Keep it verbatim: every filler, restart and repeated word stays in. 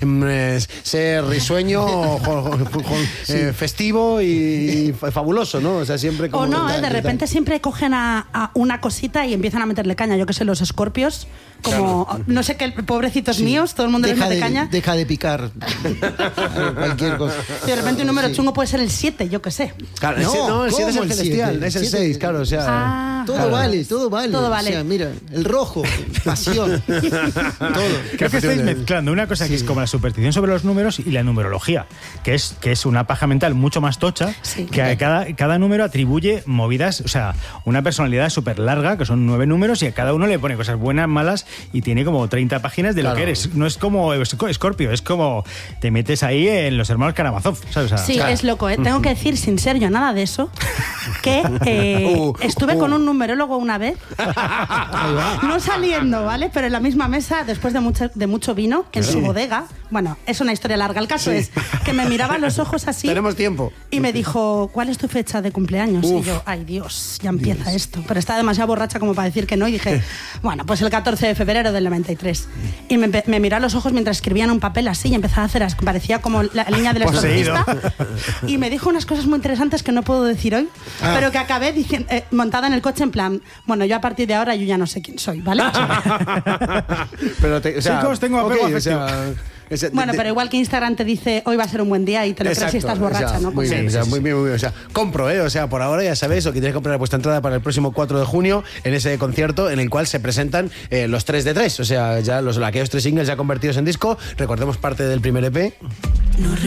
eh, ser risueño, jo, jo, jo, sí. eh, festivo y fabuloso, ¿no? O sea, siempre como... O no, tal, ¿eh? de tal. repente siempre cogen a, a una cosita y empiezan a meterle caña. Yo que sé, los escorpios, como, claro. no sé qué, pobrecitos sí. míos, todo el mundo deja les mete de, caña. Deja de picar cualquier cosa. Y de repente un número sí. chungo puede ser el siete, yo que sé. Claro, no, ese, no el siete es el celestial, siete? Es el seis, claro, o sea... Ah, todo claro. vale, todo vale. Todo vale. O sea, mira, el rojo, pasión, todo. Creo que estáis mezclando una cosa sí. que es como la superstición sobre los números y la numerología, que es, que es una paja mental mucho más tocha, sí. que a cada, cada número atribuye movidas, o sea, una personalidad súper larga, que son nueve números, y a cada uno le pone cosas buenas, malas, y tiene como treinta páginas de claro. lo que eres. No es como Scorpio, es como te metes ahí en los hermanos Karamazov, ¿sabes? O sea, sí, claro. es loco, ¿eh? Tengo que decir, sin ser yo nada de eso, que eh, uh, estuve uh. con un numerólogo una vez, no saliendo, ¿vale? Pero en la misma mesa, después de mucho, de mucho vino, en sí. su bodega. Bueno, es una historia larga. El caso sí. es que me miraba a los ojos así. Tenemos tiempo. Y me dijo, ¿cuál es tu fecha de cumpleaños? Uf. Y yo, ay Dios, ya empieza Dios. esto. Pero estaba demasiado borracha como para decir que no. Y dije, bueno, pues el catorce de febrero del noventa y tres. Y me, me miró a los ojos mientras escribía en un papel así y empezaba a hacer, parecía como la línea del exorcista. Y me dijo unas cosas muy interesantes que no puedo decir hoy, ah. pero que acabé diciendo, eh, montada en el coche en plan, bueno, yo a partir de ahora yo ya no sé quién soy, ¿vale? Pero te, o sea, chicos, tengo apego okay, afectivo. O sea, ese, bueno, de, pero igual que Instagram te dice hoy va a ser un buen día y te lo exacto, crees si estás borracha, o sea, ¿no? Muy bien, sí, o sea, sí, muy bien, muy bien. O sea, compro, ¿eh? O sea, por ahora ya sabéis, o que tenéis que comprar vuestra entrada para el próximo cuatro de junio en ese concierto en el cual se presentan eh, los tres de tres. O sea, ya los aquellos tres singles ya convertidos en disco. Recordemos parte del primer E P. No